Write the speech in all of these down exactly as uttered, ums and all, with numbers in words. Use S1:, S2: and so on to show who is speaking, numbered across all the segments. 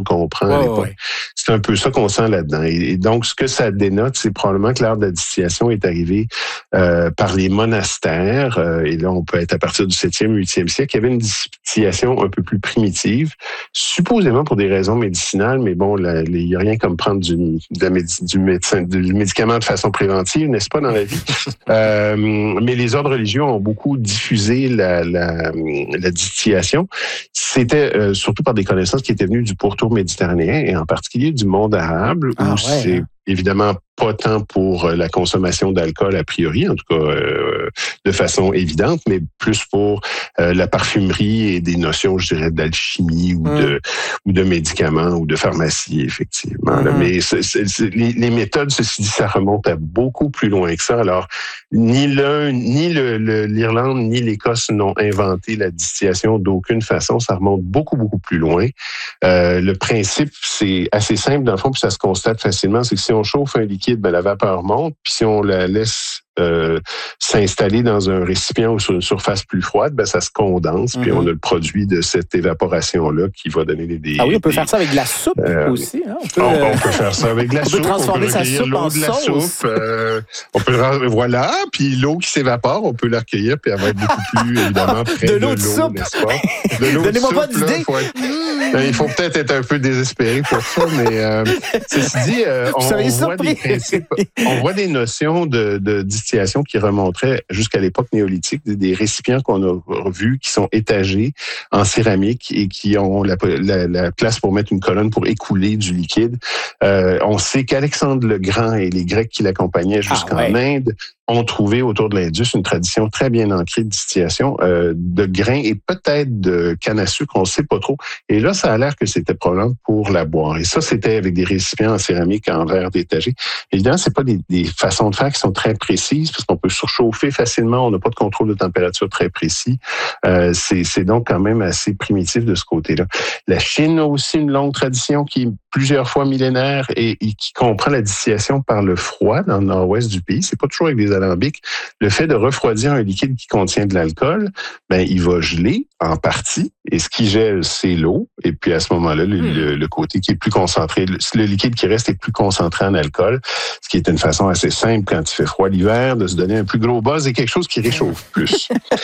S1: comprend
S2: oh,
S1: à l'époque.
S2: ouais.
S1: C'est un peu ça qu'on sent là-dedans. Et, et donc, ce que ça dénote, c'est probablement que l'art de la distillation est arrivé euh, par les monastères. Euh, et là, on peut être à partir du septième, huitième siècle. Il y avait une distillation un peu plus primitive, supposément pour des raisons médicinales, mais bon, il n'y a rien comme prendre du, de la médi- du, médecin, du médicament de façon préventive, n'est-ce pas, dans la vie? euh, mais les ordres religieux ont beaucoup diffusé la, la, la distillation. C'était euh, surtout par des connaissances qui étaient venues du pourtour méditerranéen et en particulier du monde arabe, où
S2: ah, ouais,
S1: c'est
S2: hein?
S1: évidemment pas tant pour la consommation d'alcool a priori, en tout cas euh, de façon évidente, mais plus pour euh, la parfumerie et des notions, je dirais, d'alchimie ou mm. de ou de médicaments ou de pharmacie, effectivement. Mm-hmm. Là. Mais c'est, c'est, c'est, les, les méthodes, ceci dit, ça remonte à beaucoup plus loin que ça. Alors, ni l'un, ni le, le, l'Irlande, ni l'Écosse n'ont inventé la distillation d'aucune façon. Ça remonte beaucoup, beaucoup plus loin. Euh, le principe, c'est assez simple dans le fond, puis ça se constate facilement, c'est que si on chauffe un liquide, ben, la vapeur monte, puis si on la laisse euh, s'installer dans un récipient ou sur une surface plus froide, ben, ça se condense, mm-hmm. puis on a le produit de cette évaporation-là qui va donner des... des
S2: ah oui, on peut
S1: des,
S2: faire ça avec de la soupe euh, aussi. Hein? On, peut,
S1: on, on peut faire ça avec de la
S2: on
S1: soupe.
S2: Peut transformer
S1: on peut
S2: sa soupe en
S1: l'eau de la
S2: sauce.
S1: Soupe, euh, on peut le, voilà, puis l'eau qui s'évapore, on peut la recueillir, puis elle va être beaucoup plus, évidemment, près
S2: de
S1: de
S2: l'eau,
S1: l'eau,
S2: de soupe.
S1: n'est-ce pas? De l'eau
S2: Donnez-moi
S1: de
S2: pas
S1: soupe,
S2: d'idée.
S1: Là, faut être, euh, il faut peut-être être un peu désespéré pour ça, mais euh, ceci dit, euh, on, on voit des principes, on voit des notions de, de distillation qui remonteraient jusqu'à l'époque néolithique, des, des récipients qu'on a revus qui sont étagés en céramique et qui ont la, la, la place pour mettre une colonne pour écouler du liquide. Euh, on sait qu'Alexandre le Grand et les Grecs qui l'accompagnaient jusqu'en
S2: ah, ouais.
S1: Inde ont trouvé autour de l'Indus une tradition très bien ancrée de distillation euh, de grains et peut-être de canne à sucre, on ne sait pas trop. Et là, ça a l'air que c'était probablement pour la boire. Et ça, c'était avec des récipients en céramique en verre d'étagé. Évidemment, c'est pas des, des façons de faire qui sont très précises parce qu'on peut surchauffer facilement, on n'a pas de contrôle de température très précis. Euh, c'est, c'est donc quand même assez primitif de ce côté-là. La Chine a aussi une longue tradition qui est plusieurs fois millénaire et, et qui comprend la distillation par le froid dans le nord-ouest du pays. C'est pas toujours avec des alambics. Le fait de refroidir un liquide qui contient de l'alcool, ben il va geler en partie et ce qui gèle, c'est l'eau. Et puis à ce moment-là, le, mmh. le, le côté qui est plus concentré, le, le liquide qui reste est plus concentré en alcool, ce qui est une façon assez simple quand il fait froid l'hiver de se donner un plus gros buzz et quelque chose qui réchauffe plus.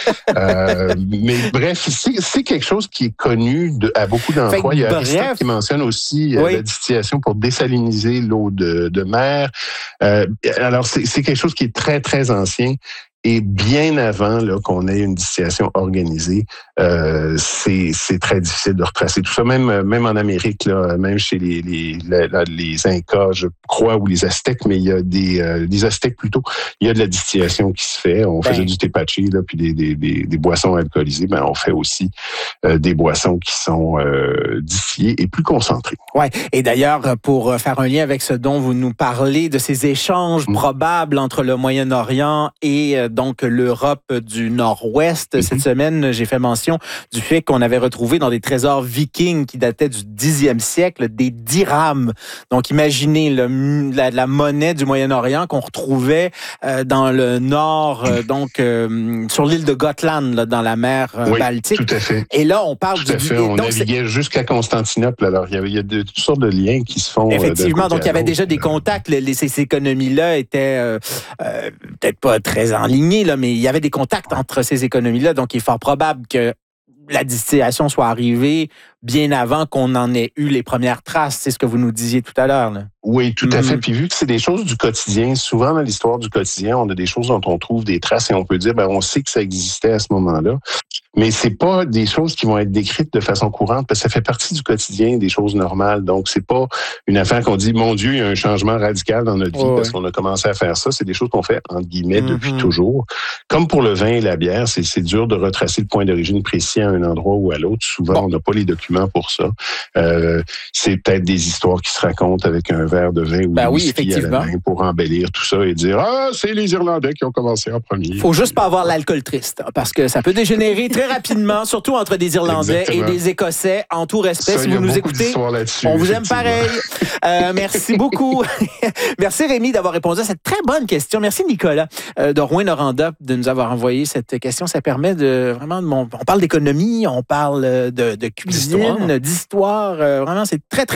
S1: euh, mais bref, c'est, c'est quelque chose qui est connu de, à beaucoup d'endroits. Il y a Aristote qui mentionne aussi oui. la distillation pour désaliniser l'eau de, de mer. Euh, alors, c'est, c'est quelque chose qui est très, très ancien. Et bien avant là, qu'on ait une distillation organisée, euh, c'est, c'est très difficile de retracer tout ça. Même, même en Amérique, là, même chez les, les, les, les Incas, je crois, ou les Aztèques, mais il y a des, euh, des Aztèques plutôt, il y a de la distillation qui se fait. On ben. faisait du tepache, là, puis des, des, des, des boissons alcoolisées. Ben, on fait aussi euh, des boissons qui sont euh, distillées et plus concentrées.
S2: Ouais. Et d'ailleurs, pour faire un lien avec ce dont vous nous parlez, de ces échanges mmh. probables entre le Moyen-Orient et euh, donc l'Europe du Nord-Ouest. Mm-hmm. Cette semaine, j'ai fait mention du fait qu'on avait retrouvé dans des trésors vikings qui dataient du dixième siècle des dirhams. Donc, imaginez le, la, la monnaie du Moyen-Orient qu'on retrouvait euh, dans le nord, euh, donc euh, sur l'île de Gotland, là, dans la mer euh,
S1: oui,
S2: Baltique.
S1: Tout à fait.
S2: Et là, on parle
S1: tout à
S2: du...
S1: fait. On donc, naviguait c'est... jusqu'à Constantinople. Alors, il y avait il y a de, toutes sortes de liens qui se font.
S2: Effectivement.
S1: Euh,
S2: donc, il y avait déjà des contacts. Les, ces économies-là étaient euh, euh, peut-être pas très en ligne, là, mais il y avait des contacts entre ces économies-là, donc il est fort probable que la distillation soit arrivée bien avant qu'on en ait eu les premières traces. C'est ce que vous nous disiez tout à l'heure, là.
S1: Oui, tout à mmh. fait. Puis vu que c'est des choses du quotidien, souvent dans l'histoire du quotidien, on a des choses dont on trouve des traces et on peut dire, ben on sait que ça existait à ce moment-là. Mais c'est pas des choses qui vont être décrites de façon courante parce que ça fait partie du quotidien, des choses normales. Donc, c'est pas une affaire qu'on dit, mon Dieu, il y a un changement radical dans notre vie oh, parce ouais. qu'on a commencé à faire ça. C'est des choses qu'on fait, entre guillemets, mmh. depuis toujours. Comme pour le vin et la bière, c'est, c'est dur de retracer le point d'origine précis à un endroit ou à l'autre. Souvent, bon. on n'a pas les documents pour ça. Euh, c'est peut-être des histoires qui se racontent avec un verre de vin ou
S2: ben
S1: de
S2: oui,
S1: whisky à la main pour embellir tout ça et dire, ah, c'est les Irlandais qui ont commencé en premier.
S2: Faut juste pas avoir l'alcool triste, parce que ça peut dégénérer très rapidement, surtout entre des Irlandais Exactement. et des Écossais, en tout respect. Ça, si vous nous écoutez, on vous aime pareil. euh, merci beaucoup. Merci Rémi d'avoir répondu à cette très bonne question. Merci Nicolas euh, de Rouyn-Noranda de nous avoir envoyé cette question. Ça permet de vraiment, de, on parle d'économie, on parle de, de cuisine, d'histoire. d'histoire. Euh, vraiment, c'est très, très